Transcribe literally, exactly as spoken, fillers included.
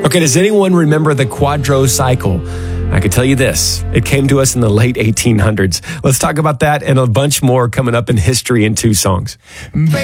Okay, does anyone remember the quadrocycle? I can tell you this, it came to us in the late eighteen hundreds. Let's talk about that and a bunch more coming up in History in Two Songs.